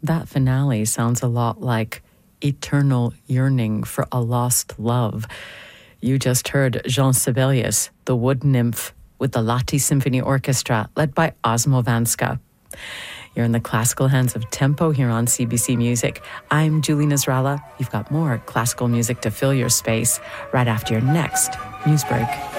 That finale sounds a lot like eternal yearning for a lost love. You just heard Jean Sibelius, the Wood Nymph, with the Lahti Symphony Orchestra, led by Osmo Vanska. You're in the classical hands of Tempo here on CBC Music. I'm Julie Nasrallah. You've got more classical music to fill your space right after your next news break.